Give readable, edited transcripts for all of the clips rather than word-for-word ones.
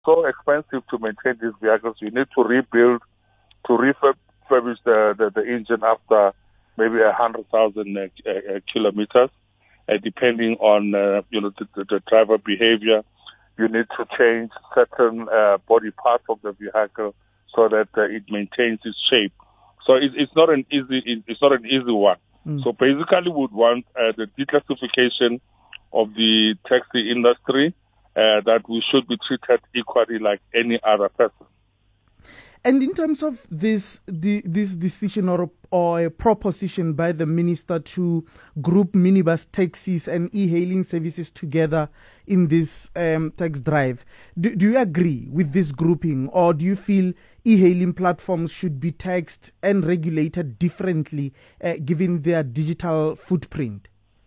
so expensive to maintain these vehicles. You need to rebuild, to refurbish the engine after maybe 100,000 kilometers, depending on the driver behavior. You need to change certain body parts of the vehicle so that it maintains its shape. So it's not an easy one. So basically, we would want the declassification of the taxi industry, that we should be treated equally like any other person. And in terms of this decision or a proposition by the minister to group minibus taxis and e-hailing services together in this tax drive, do you agree with this grouping, or do you feel e-hailing platforms should be taxed and regulated differently given their digital footprint?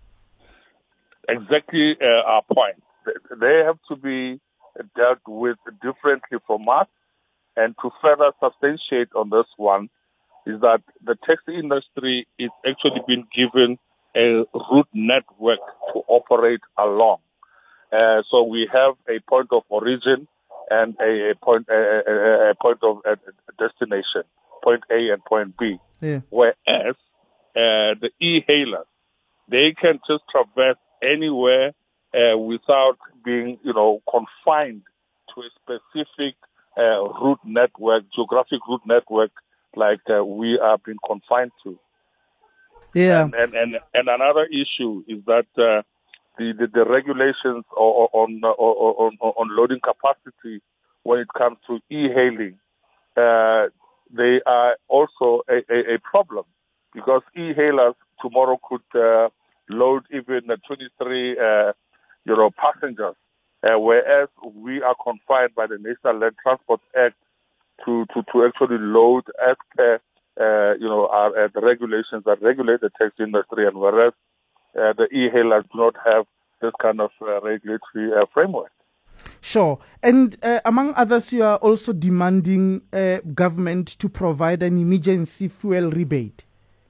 Exactly our point. They have to be dealt with differently from us. And to further substantiate on this one is that the taxi industry is actually been given a route network to operate along. So we have a point of origin and a point of destination, point A and point B. Yeah. Whereas the e-hailers, they can just traverse anywhere without being, confined to a specific route network, geographic route network, like we are being confined to. Yeah. And another issue is that the regulations on loading capacity when it comes to e-hailing, they are also a problem, because e-hailers tomorrow could load even 23 passengers. Whereas we are confined by the National Land Transport Act to actually load as per the regulations that regulate the taxi industry, and whereas the e-hailers do not have this kind of regulatory framework. Sure. And among others, you are also demanding government to provide an emergency fuel rebate.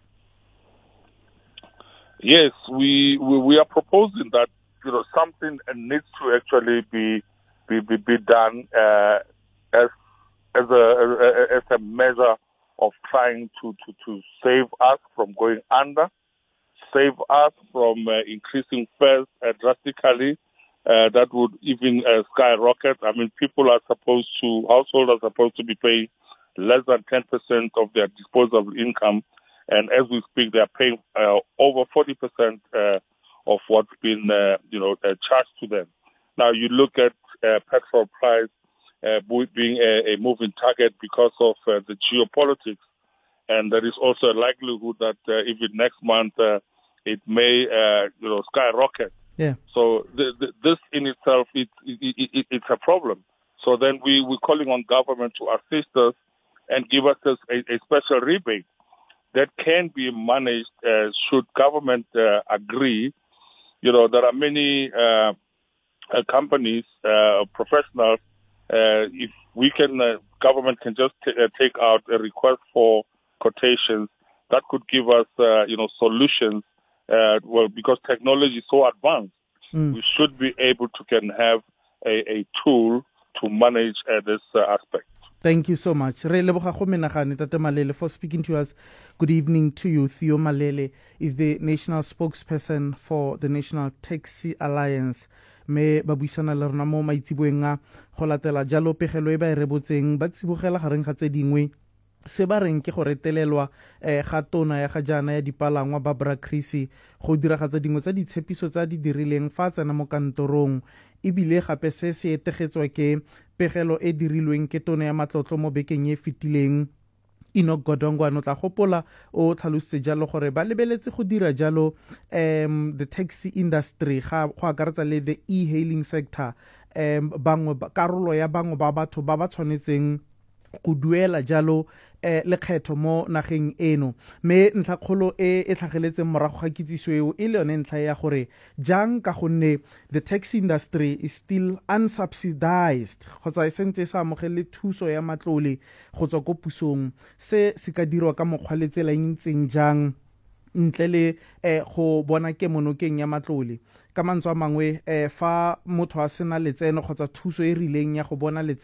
Yes, we are proposing that something needs to actually be done as a measure of trying to save us from going under, save us from increasing fares drastically. That would even skyrocket. I mean, households are supposed to be paying less than 10% of their disposable income, and as we speak, they are paying over 40% of what's been charged to them. Now you look at petrol price being a moving target because of the geopolitics, and there is also a likelihood that even next month it may skyrocket. Yeah. So this in itself it's a problem. So then we're calling on government to assist us and give us a special rebate that can be managed should government agree. There are many companies, professionals. If we can, government can just take out a request for quotations that could give us, solutions. Because technology is so advanced, we should be able to have a tool to manage this aspect. Thank you so much. Re leboga go menagane Tate Malele for speaking to us. Good evening to you. Theo Malele is the national spokesperson for the National Taxi Alliance. Me ba buisana le rona mo maitsiboeng a go latela jalo pegelo e ba e rebotseng ba tsibogela gareng ga tse dingwe se ba reng ke go retelelwa ga tona ya ga jana ya dipalangwa Barbara Creecy go diragatsa dingwe tsa ditshepiso tsa di dirileng fa tsena mo kantorong, ebile gape se se etegetswa ke pegelo e dirilweng ke tona ya matlotlo mo bekeng e fetileng. Enoch Godongwana tla gopola o tlhalositse jalo gore ba lebeletse go dira jalo the taxi industry go akaretsa le the e-hailing sector bangwe karolo ya bangwe ba batho ba ba tshwanetseng go duela jalo lekgetho mo nageng eno. Me ntlhakgolo e tlhageletseng morago ga kitsiso eo e le yone ntlha ya gore jang ka gonne the taxi industry is still unsubsidized kgotsa sentse sa amogele thuso ya matlole go tswa ko pusong. Se ka dirwa ka mokgwa le tsela e ntseng jang ntle le go bona kemonokeng ya matlole. Ka mantswe a mangwe fa motho a sena letseno kgotsa thuso e rileng ya go bona